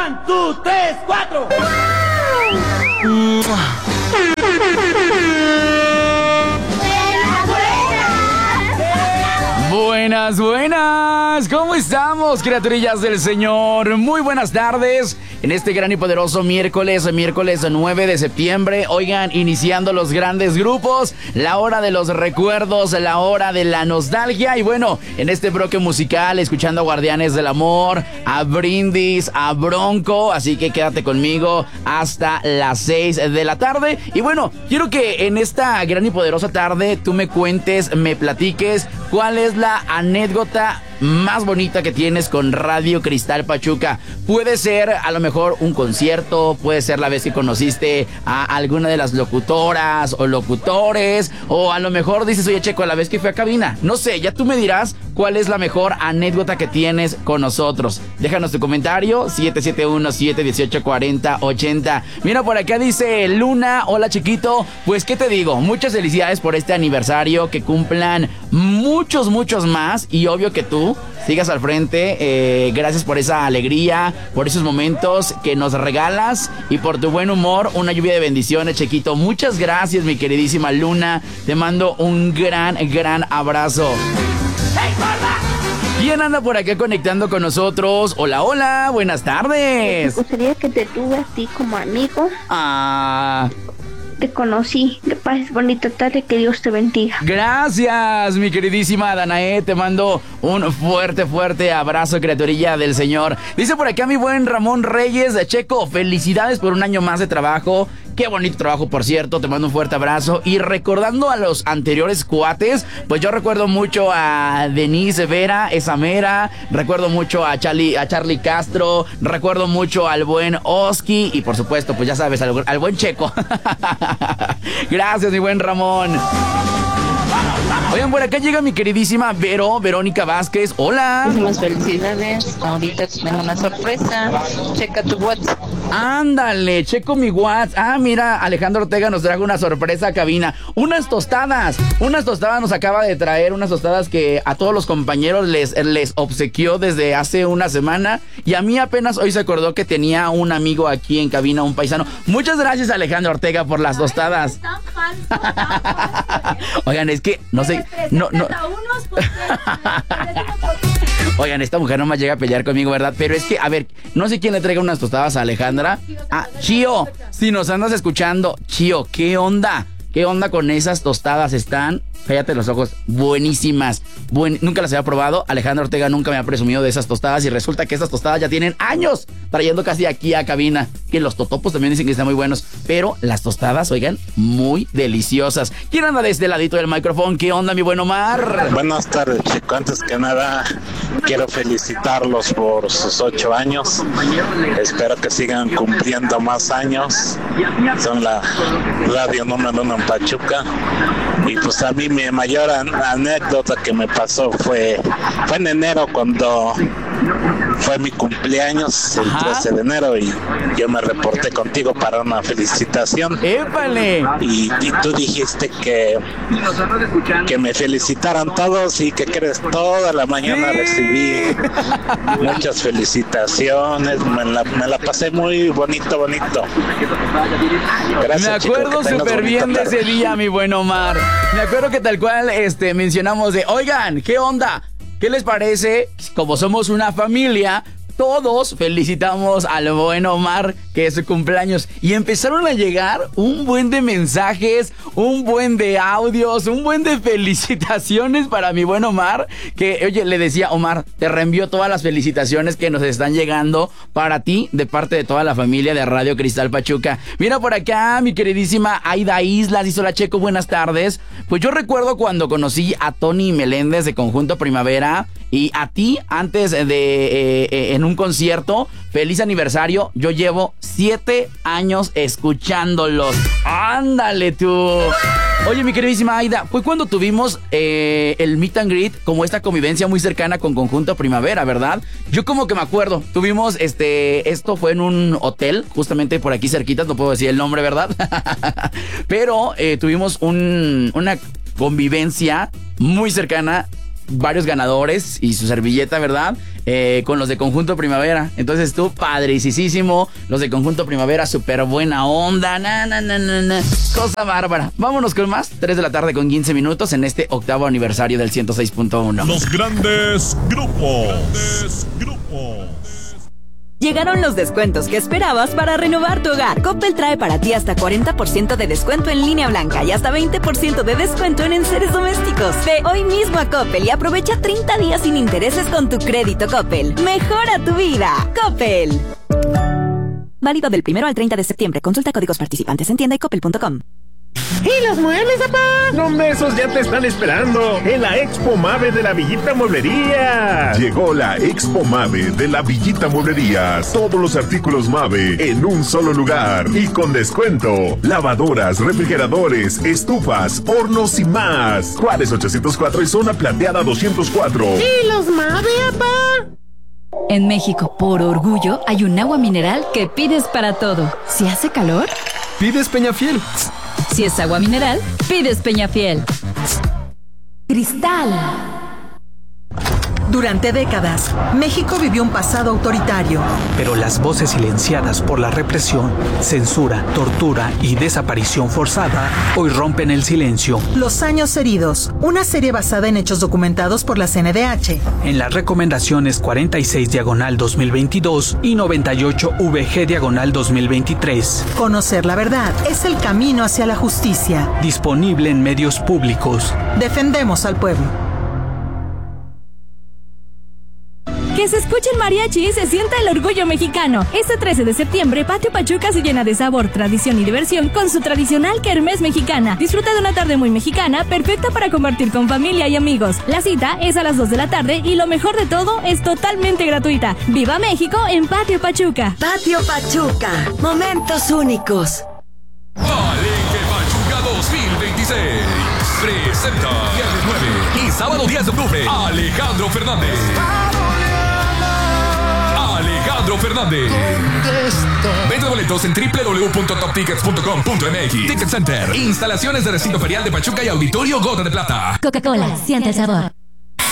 1, 2, 3, 4. Buenas, buenas, ¿cómo estamos, criaturillas del Señor? Muy buenas tardes en este gran y poderoso miércoles 9 de septiembre. Oigan, iniciando los grandes grupos, la hora de los recuerdos, la hora de la nostalgia. Y bueno, en este bloque musical, escuchando a Guardianes del Amor, a Brindis, a Bronco. Así que quédate conmigo hasta las 6 de la tarde. Y bueno, quiero que en esta gran y poderosa tarde tú me cuentes, me platiques cuál es la anécdota más bonita que tienes con Radio Cristal Pachuca. Puede ser a lo mejor un concierto, puede ser la vez que conociste a alguna de las locutoras o locutores, o a lo mejor dices, oye Checo, a la vez que fui a cabina. No sé, ya tú me dirás cuál es la mejor anécdota que tienes con nosotros. Déjanos tu comentario, 771-718-4080. Mira, por acá dice Luna, hola chiquito, pues qué te digo, muchas felicidades por este aniversario, que cumplan muchos más, y obvio que tú sigas al frente. Gracias por esa alegría, por esos momentos que nos regalas y por tu buen humor. Una lluvia de bendiciones, Chequito. Muchas gracias, mi queridísima Luna. Te mando un gran abrazo. ¿Quién anda por acá conectando con nosotros? Hola, buenas tardes. Me gustaría que te tuve a ti como amigo. Te conocí. Que pases bonita tarde, que Dios te bendiga. Gracias, mi queridísima Danae. Te mando un fuerte abrazo, criaturilla del Señor. Dice por acá mi buen Ramón Reyes de Checo, felicidades por un año más de trabajo. Qué bonito trabajo, por cierto. Te mando un fuerte abrazo. Y recordando a los anteriores cuates, pues yo recuerdo mucho a Denise Vera, esa mera. Recuerdo mucho a Charlie Castro. Recuerdo mucho al buen Oski. Y por supuesto, pues ya sabes, al buen Checo. Gracias, mi buen Ramón. Oigan, por acá llega mi queridísima Verónica Vázquez. Hola. Muchísimas felicidades. Ahorita tengo una sorpresa. Checa tu WhatsApp. Ándale, checo mi WhatsApp. Mira, Alejandro Ortega nos trajo una sorpresa a cabina. Unas tostadas nos acaba de traer. Unas tostadas que a todos los compañeros les obsequió desde hace una semana. Y a mí apenas hoy se acordó que tenía un amigo aquí en cabina, un paisano. Muchas gracias, Alejandro Ortega, por las tostadas. Oigan, es que no sé, no. Oigan, esta mujer nomás llega a pelear conmigo, ¿verdad? Pero es que, a ver, no sé quién le traiga unas tostadas a Alejandra. Chío, si nos andas escuchando, Chío, ¿qué onda? ¿Qué onda con esas tostadas? Están, cállate los ojos, buenísimas. Nunca las había probado. Alejandro Ortega nunca me ha presumido de esas tostadas. Y resulta que esas tostadas ya tienen años trayendo casi aquí a cabina. Que los totopos también dicen que están muy buenos. Pero las tostadas, oigan, muy deliciosas. ¿Quién anda de este ladito del micrófono? ¿Qué onda, mi buen Omar? Buenas tardes, Chico. Antes que nada, quiero felicitarlos por sus 8 años. Espero que sigan cumpliendo más años. Son la radio número 1 en Pachuca. Y pues a mí mi mayor anécdota que me pasó fue en enero, cuando fue mi cumpleaños, el 13 de enero, y yo me reporté contigo para una felicitación. ¡Épale! Y tú dijiste que me felicitaran todos, y que crees, toda la mañana recibí muchas felicitaciones. Me la pasé muy bonito. Gracias. Me acuerdo súper bien de ese día, mi buen Omar. Me acuerdo que tal cual mencionamos de, oigan, ¿qué onda? ¿Qué les parece? Como somos una familia, todos felicitamos al buen Omar, que es su cumpleaños. Y empezaron a llegar un buen de mensajes, un buen de audios, un buen de felicitaciones para mi buen Omar. Que, oye, le decía, Omar, te reenvío todas las felicitaciones que nos están llegando para ti, de parte de toda la familia de Radio Cristal Pachuca. Mira por acá, mi queridísima Aida Islas, dice: hola Checo, buenas tardes. Pues yo recuerdo cuando conocí a Tony Meléndez de Conjunto Primavera, y a ti antes de en un concierto. Feliz aniversario. Yo llevo 7 años escuchándolos. ¡Ándale tú! Oye, mi queridísima Aida, fue cuando tuvimos el meet and greet, como esta convivencia muy cercana con Conjunto Primavera, ¿verdad? Yo como que me acuerdo. Tuvimos esto fue en un hotel, justamente por aquí cerquita, no puedo decir el nombre, ¿verdad? Pero tuvimos una convivencia muy cercana, varios ganadores y su servilleta, ¿verdad? con los de Conjunto Primavera. Entonces estuvo padricísimo. Los de Conjunto Primavera, súper buena onda. Cosa bárbara. Vámonos con más. 3 de la tarde con 15 minutos en este 8º aniversario del 106.1. Los grandes grupos. Llegaron los descuentos que esperabas para renovar tu hogar. Coppel trae para ti hasta 40% de descuento en línea blanca y hasta 20% de descuento en enseres domésticos. Ve hoy mismo a Coppel y aprovecha 30 días sin intereses con tu crédito Coppel. Mejora tu vida. Coppel. Válido del 1 al 30 de septiembre. Consulta códigos participantes en tienda y coppel.com. ¿Y los muebles, papá? ¿Dónde esos ya te están esperando? En la Expo Mave de la Villita Mueblería. Llegó la Expo Mave de la Villita Mueblerías. Todos los artículos Mave en un solo lugar y con descuento. Lavadoras, refrigeradores, estufas, hornos y más. Juárez 804 y Zona Plateada 204. ¿Y los Mave, papá? En México, por orgullo, hay un agua mineral que pides para todo. Si hace calor, pides Peñafiel. Si es agua mineral, pides Peñafiel. Cristal. Durante décadas, México vivió un pasado autoritario. Pero las voces silenciadas por la represión, censura, tortura y desaparición forzada hoy rompen el silencio. Los años heridos, una serie basada en hechos documentados por la CNDH. En las recomendaciones 46/2022 y 98VG/2023. Conocer la verdad es el camino hacia la justicia. Disponible en medios públicos. Defendemos al pueblo. Que se escuche el mariachi y se sienta el orgullo mexicano. Este 13 de septiembre, Patio Pachuca se llena de sabor, tradición y diversión con su tradicional kermés mexicana. Disfruta de una tarde muy mexicana, perfecta para compartir con familia y amigos. La cita es a las 2 de la tarde y lo mejor de todo es totalmente gratuita. ¡Viva México en Patio Pachuca! Patio Pachuca, momentos únicos. Palenque Pachuca 2026 presenta viernes 9 y sábado 10 de octubre Alejandro Fernández. Vende boletos en www.toptickets.com.mx. Ticket Center. Instalaciones de recinto ferial de Pachuca y Auditorio Gota de Plata. Coca-Cola, siente el sabor.